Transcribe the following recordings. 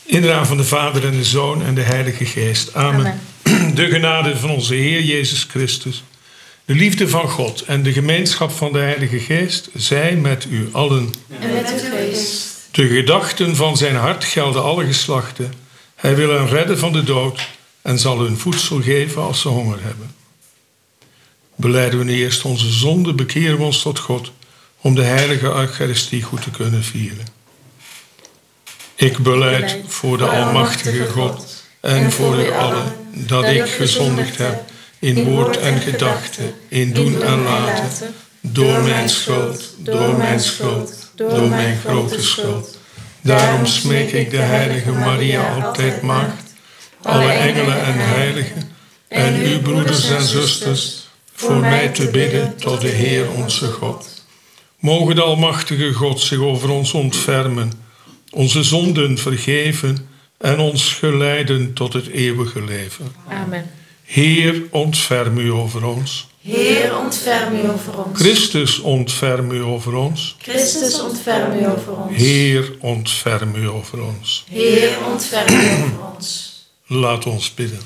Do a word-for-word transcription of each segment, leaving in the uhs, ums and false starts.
In de naam van de Vader en de Zoon en de Heilige Geest. Amen. Amen. De genade van onze Heer Jezus Christus, de liefde van God en de gemeenschap van de Heilige Geest zij met u allen. En met uw geest. De gedachten van zijn hart gelden alle geslachten. Hij wil hen redden van de dood en zal hun voedsel geven als ze honger hebben. Belijden we nu eerst onze zonde, bekeren we ons tot God om de heilige Eucharistie goed te kunnen vieren. Ik belijd voor de Almachtige God en voor u allen dat ik gezondigd heb in woord en gedachte, in doen en laten, door mijn schuld, door mijn schuld, door mijn grote schuld. Daarom smeek ik de heilige Maria, altijd maagd, alle engelen en heiligen, en uw broeders en zusters, voor mij te bidden tot de Heer onze God. Mogen de Almachtige God zich over ons ontfermen, onze zonden vergeven en ons geleiden tot het eeuwige leven. Amen. Heer, ontferm u over ons. Heer, ontferm u over ons. Christus, ontferm u over ons. Christus, ontferm u over ons. Heer, ontferm u over ons. Heer, ontferm u over ons. Laat ons bidden.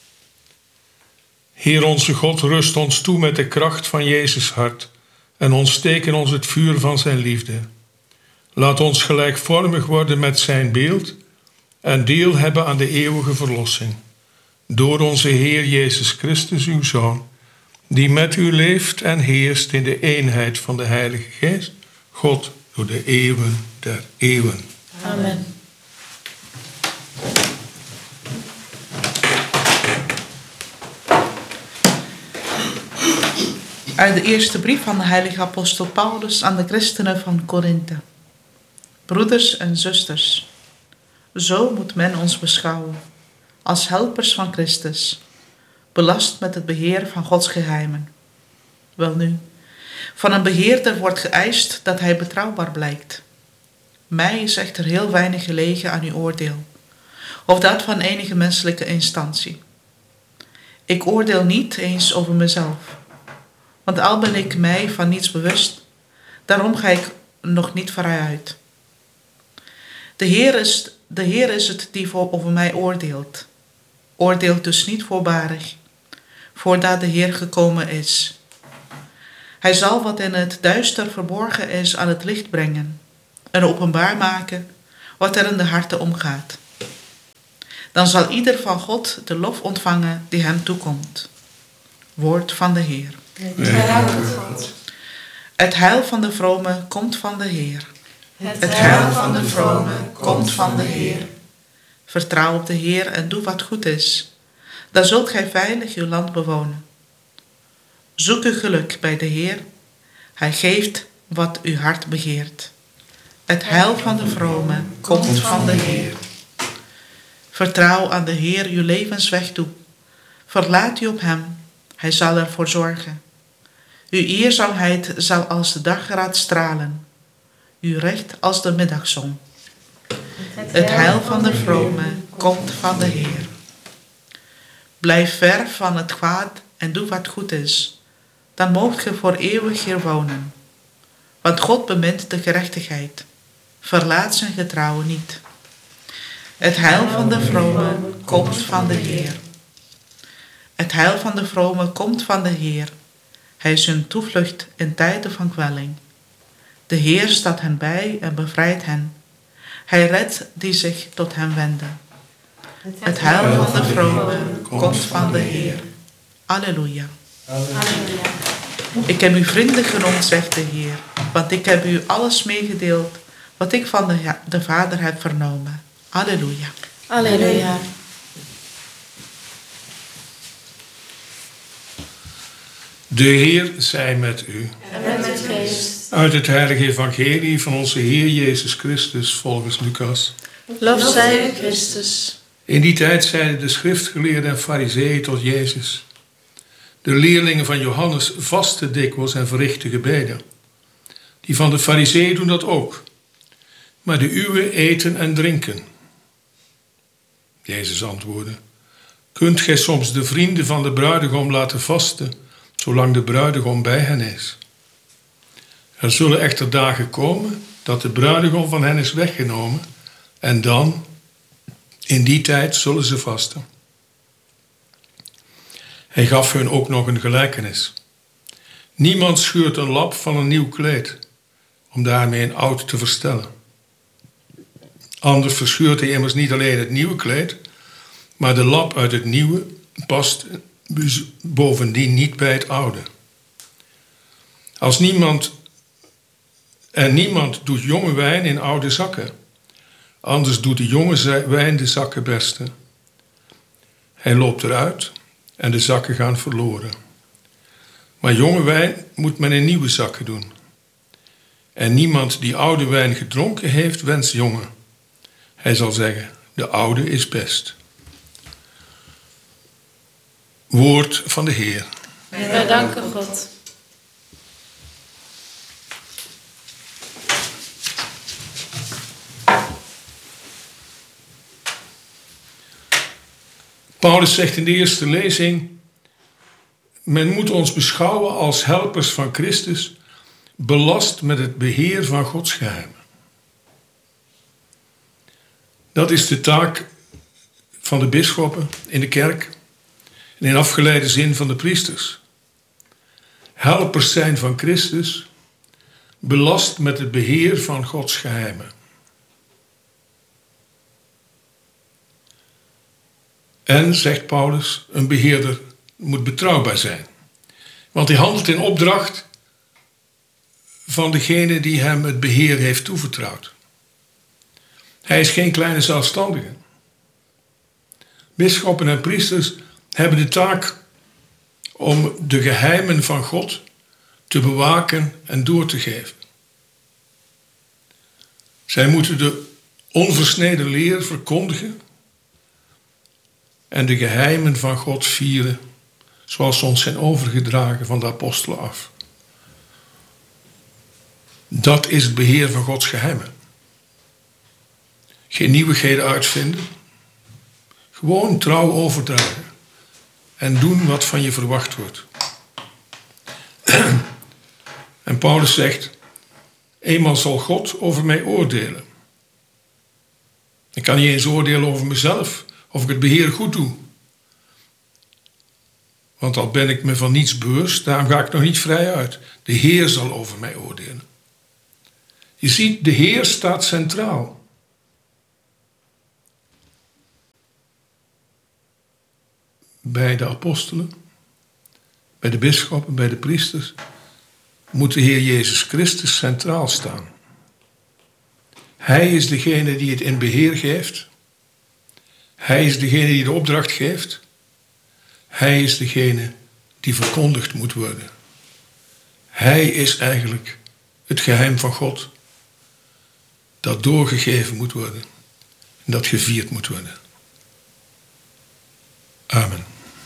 Heer onze God, rust ons toe met de kracht van Jezus' hart en ontsteek in ons het vuur van zijn liefde. Laat ons gelijkvormig worden met zijn beeld en deel hebben aan de eeuwige verlossing. Door onze Heer Jezus Christus, uw Zoon, die met u leeft en heerst in de eenheid van de Heilige Geest, God door de eeuwen der eeuwen. Amen. Uit de eerste brief van de heilige apostel Paulus aan de christenen van Korinthe. Broeders en zusters, zo moet men ons beschouwen, als helpers van Christus, belast met het beheer van Gods geheimen. Welnu, van een beheerder wordt geëist dat hij betrouwbaar blijkt. Mij is echter heel weinig gelegen aan uw oordeel, of dat van enige menselijke instantie. Ik oordeel niet eens over mezelf, want al ben ik mij van niets bewust, daarom ga ik nog niet vooruit. De Heer is, de Heer is het die voor, over mij oordeelt. Oordeelt dus niet voorbarig, voordat de Heer gekomen is. Hij zal wat in het duister verborgen is aan het licht brengen en openbaar maken wat er in de harten omgaat. Dan zal ieder van God de lof ontvangen die hem toekomt. Woord van de Heer. Het heil van de vrome komt van de Heer. Het heil van de vrome komt van de Heer. Vertrouw op de Heer en doe wat goed is. Dan zult gij veilig uw land bewonen. Zoek uw geluk bij de Heer. Hij geeft wat uw hart begeert. Het heil van de vrome komt van de Heer. Vertrouw aan de Heer uw levensweg toe. Verlaat u op hem. Hij zal ervoor zorgen. Uw eerzaamheid zal als de dageraad stralen. Uw recht als de middagzon. Het heil van de vrome komt van de Heer. Blijf ver van het kwaad en doe wat goed is. Dan moogt ge voor eeuwig hier wonen. Want God bemint de gerechtigheid. Verlaat zijn getrouwen niet. Het heil van de vrome komt van de Heer. Het heil van de vrome komt van de Heer. Hij is hun toevlucht in tijden van kwelling. De Heer staat hen bij en bevrijdt hen. Hij redt die zich tot hem wenden. Het heil van de vrome komt van de Heer. Alleluia. Halleluja. Ik heb u vriendelijk genoemd, zegt de Heer, want ik heb u alles meegedeeld wat ik van de, de Vader heb vernomen. Alleluia. Alleluia. De Heer zij met u. En met uw geest. Uit het heilige evangelie van onze Heer Jezus Christus volgens Lucas. Lof zij u, Christus. In die tijd zeiden de schriftgeleerden en farizeeën tot Jezus: de leerlingen van Johannes vasten dikwijls en verrichten gebeden. Die van de farizeeën doen dat ook. Maar de uwe eten en drinken. Jezus antwoordde: kunt gij soms de vrienden van de bruidegom laten vasten, zolang de bruidegom bij hen is? Er zullen echter dagen komen dat de bruidegom van hen is weggenomen, en dan In die tijd zullen ze vasten. Hij gaf hun ook nog een gelijkenis. Niemand scheurt een lap van een nieuw kleed, om daarmee een oud te verstellen. Anders verscheurt hij immers niet alleen het nieuwe kleed, maar de lap uit het nieuwe past bovendien niet bij het oude. Als niemand, en niemand doet jonge wijn in oude zakken, anders doet de jonge wijn de zakken bersten. Hij loopt eruit en de zakken gaan verloren. Maar jonge wijn moet men in nieuwe zakken doen. En niemand die oude wijn gedronken heeft, wenst jonge. Hij zal zeggen, de oude is best. Woord van de Heer. Wij danken God. Paulus zegt in de eerste lezing: men moet ons beschouwen als helpers van Christus, belast met het beheer van Gods geheimen. Dat is de taak van de bisschoppen in de kerk en in afgeleide zin van de priesters. Helpers zijn van Christus, belast met het beheer van Gods geheimen. En, zegt Paulus, een beheerder moet betrouwbaar zijn. Want hij handelt in opdracht van degene die hem het beheer heeft toevertrouwd. Hij is geen kleine zelfstandige. Bisschoppen en priesters hebben de taak om de geheimen van God te bewaken en door te geven. Zij moeten de onversneden leer verkondigen en de geheimen van God vieren, zoals ze ons zijn overgedragen van de apostelen af. Dat is het beheer van Gods geheimen. Geen nieuwigheden uitvinden. Gewoon trouw overdragen. En doen wat van je verwacht wordt. En Paulus zegt: eenmaal zal God over mij oordelen. Ik kan niet eens oordelen over mezelf, of ik het beheer goed doe. Want al ben ik me van niets bewust, daarom ga ik nog niet vrij uit. De Heer zal over mij oordelen. Je ziet, de Heer staat centraal. Bij de apostelen, bij de bisschoppen, bij de priesters, moet de Heer Jezus Christus centraal staan. Hij is degene die het in beheer geeft. Hij is degene die de opdracht geeft. Hij is degene die verkondigd moet worden. Hij is eigenlijk het geheim van God dat doorgegeven moet worden en dat gevierd moet worden. Amen.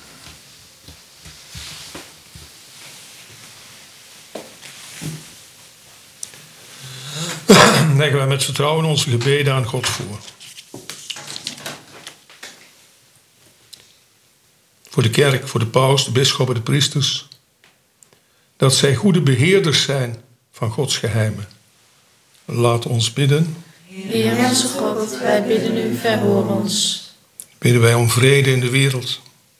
Leggen wij met vertrouwen onze gebeden aan God voor. Voor de kerk, voor de paus, de bisschoppen, de priesters. Dat zij goede beheerders zijn van Gods geheimen. Laat ons bidden. Heer onze God, wij bidden u, verhoor ons. Bidden wij om vrede in de wereld.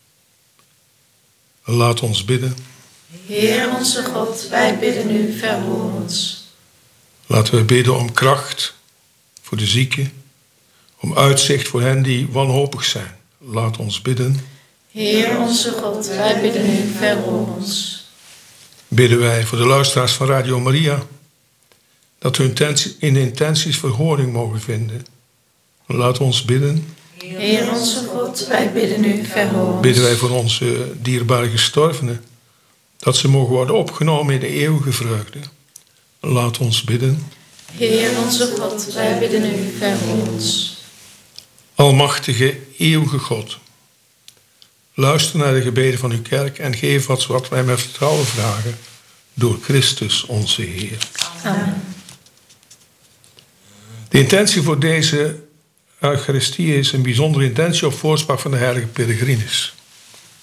Laat ons bidden. Heer onze God, wij bidden u, verhoor ons. Laten we bidden om kracht voor de zieken, om uitzicht voor hen die wanhopig zijn. Laat ons bidden. Heer onze God, wij bidden u, verhoor ons. Bidden wij voor de luisteraars van Radio Maria, dat hun in intenties verhoring mogen vinden. Laat ons bidden. Heer onze God, wij bidden u, verhoor ons. Bidden wij voor onze dierbare gestorvenen, dat ze mogen worden opgenomen in de eeuwige vreugde. Laat ons bidden. Heer onze God, wij bidden u, verhoor ons. Almachtige, eeuwige God, luister naar de gebeden van uw kerk en geef wat, wat wij met vertrouwen vragen door Christus onze Heer. Amen. De intentie voor deze Eucharistie is een bijzondere intentie op voorspraak van de heilige Peregrinus.